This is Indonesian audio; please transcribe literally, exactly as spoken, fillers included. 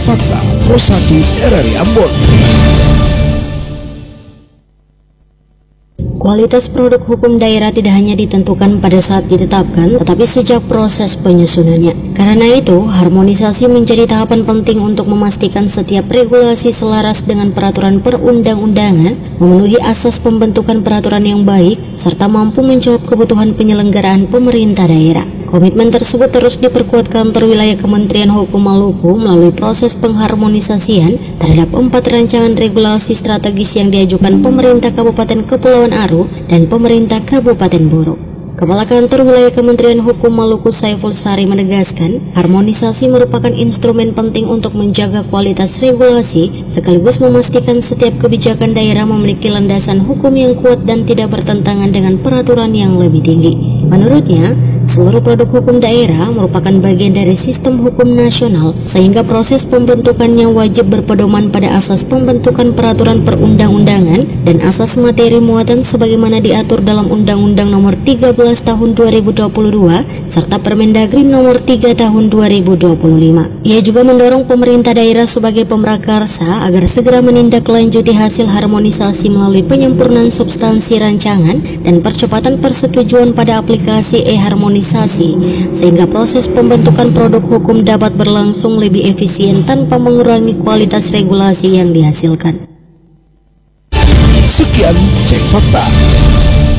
Fakta Trisakti R R I Ambon. Kualitas produk hukum daerah tidak hanya ditentukan pada saat ditetapkan, tetapi sejak proses penyusunannya. Karena itu, harmonisasi menjadi tahapan penting untuk memastikan setiap regulasi selaras dengan peraturan perundang-undangan, memenuhi asas pembentukan peraturan yang baik, serta mampu menjawab kebutuhan penyelenggaraan pemerintah daerah. Komitmen tersebut terus diperkuat kantor wilayah Kementerian Hukum Maluku melalui proses pengharmonisasian terhadap empat rancangan regulasi strategis yang diajukan pemerintah Kabupaten Kepulauan Aru dan pemerintah Kabupaten Buru. Kepala Kantor Wilayah Kementerian Hukum Maluku Saiful Sari menegaskan, harmonisasi merupakan instrumen penting untuk menjaga kualitas regulasi sekaligus memastikan setiap kebijakan daerah memiliki landasan hukum yang kuat dan tidak bertentangan dengan peraturan yang lebih tinggi. Menurutnya, seluruh produk hukum daerah merupakan bagian dari sistem hukum nasional, sehingga proses pembentukannya wajib berpedoman pada asas pembentukan peraturan perundang-undangan dan asas materi muatan sebagaimana diatur dalam Undang-Undang Nomor tiga belas Tahun dua ribu dua puluh dua serta Permendagri Nomor tiga Tahun dua ribu dua puluh lima. Ia juga mendorong pemerintah daerah sebagai pemrakarsa agar segera menindaklanjuti hasil harmonisasi melalui penyempurnaan substansi rancangan dan percepatan persetujuan pada aplikasi e-harmonisasi, sehingga proses pembentukan produk hukum dapat berlangsung lebih efisien tanpa mengurangi kualitas regulasi yang dihasilkan. Sekian Cek Fakta.